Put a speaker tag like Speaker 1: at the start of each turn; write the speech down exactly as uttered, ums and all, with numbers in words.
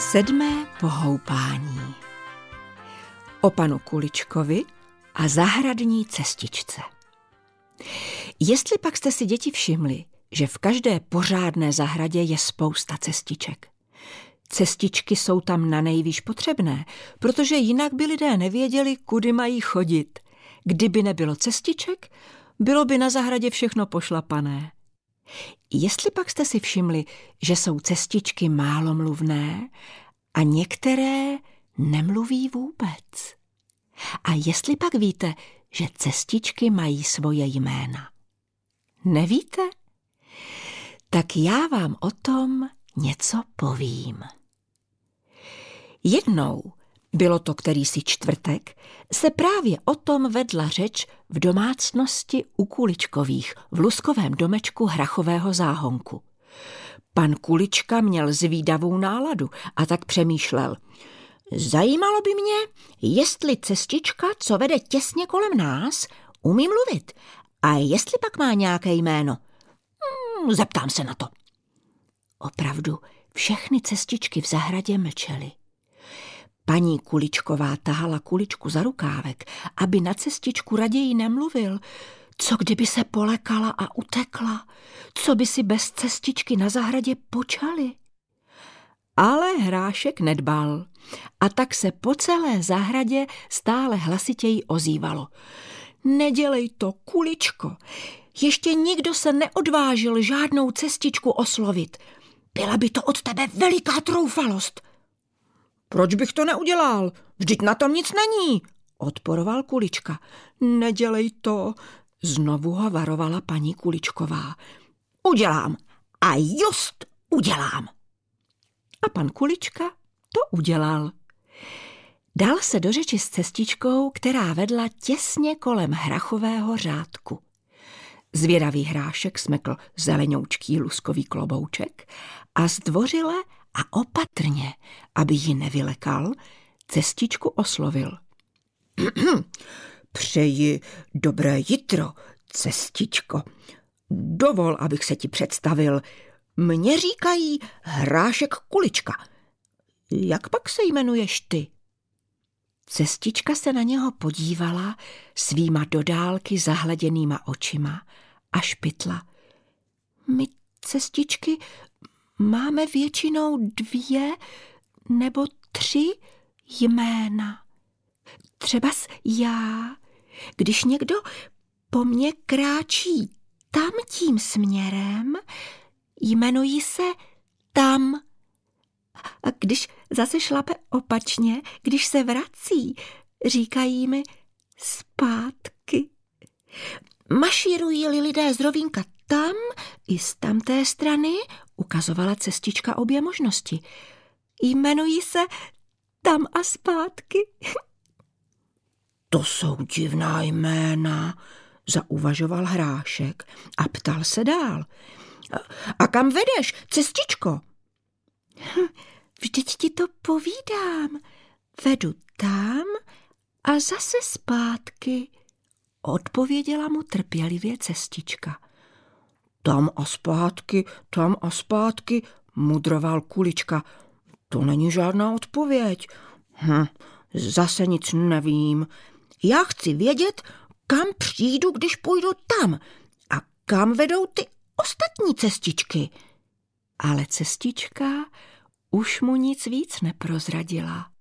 Speaker 1: Sedmé pohoupání. O panu Kuličkovi a zahradní cestičce. Jestli pak jste si, děti, všimli, že v každé pořádné zahradě je spousta cestiček. Cestičky jsou tam nanejvýš potřebné, protože jinak by lidé nevěděli, kudy mají chodit. Kdyby nebylo cestiček, bylo by na zahradě všechno pošlapané. Jestli pak jste si všimli, že jsou cestičky málomluvné a některé nemluví vůbec. A jestli pak víte, že cestičky mají svoje jména. Nevíte? Tak já vám o tom něco povím. Jednou, bylo to kterýsi čtvrtek, se právě o tom vedla řeč v domácnosti u Kuličkových v luskovém domečku hrachového záhonku. Pan Kulička měl zvídavou náladu a tak přemýšlel. Zajímalo by mě, jestli cestička, co vede těsně kolem nás, umí mluvit a jestli pak má nějaké jméno. Hmm, zeptám se na to. Opravdu, všechny cestičky v zahradě mlčely. Paní Kuličková tahala Kuličku za rukávek, aby na cestičku raději nemluvil. Co kdyby se polekala a utekla? Co by si bez cestičky na zahradě počali? Ale Hrášek nedbal a tak se po celé zahradě stále hlasitěji ozývalo. Nedělej to, Kuličko, ještě nikdo se neodvážil žádnou cestičku oslovit. Byla by to od tebe veliká troufalost. Proč bych to neudělal? Vždyť na tom nic není, odporoval Kulička. Nedělej to, znovu ho varovala paní Kuličková. Udělám a just udělám. A pan Kulička to udělal. Dal se do řeči s cestičkou, která vedla těsně kolem hrachového řádku. Zvědavý Hrášek smekl zelenoučký luskový klobouček a zdvořile a opatrně, aby ji nevylekal, cestičku oslovil. Přeji dobré jitro, cestičko. Dovol, abych se ti představil. Mně říkají Hrášek Kulička. Jak pak se jmenuješ ty? Cestička se na něho podívala svýma do dálky zahleděnýma očima a špitla. My, cestičky, máme většinou dvě nebo tři jména. Třebas já, když někdo po mně kráčí tam tím směrem, jmenuji se tam. A když zase šlape opačně, když se vrací, říkají mi zpátky. Mašírují-li lidé z rovínka tam i z tamté strany, ukazovala cestička obě možnosti. Jmenují se tam a zpátky. To jsou divná jména, zauvažoval Hrášek a ptal se dál. A kam vedeš, cestičko? Vždyť ti to povídám. Vedu tam a zase zpátky, odpověděla mu trpělivě cestička. Tam a zpátky, tam a zpátky, mudroval Kulička. To není žádná odpověď. Hm, zase nic nevím. Já chci vědět, kam přijdu, když půjdu tam a kam vedou ty ostatní cestičky. Ale cestička už mu nic víc neprozradila.